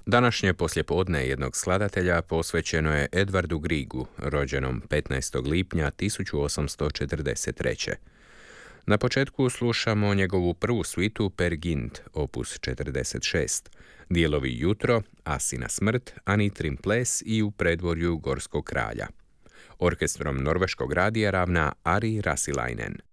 Današnje poslijepodne jednog skladatelja posvećeno je Edvardu Griegu, rođenom 15. lipnja 1843. Na početku slušamo njegovu prvu svitu Per Gynt, opus 46, dijelovi Jutro, Asina smrt, Anitrin ples i U predvorju Gorskog kralja. Orkestrom Norveškog radija ravna Ari Rasilainen.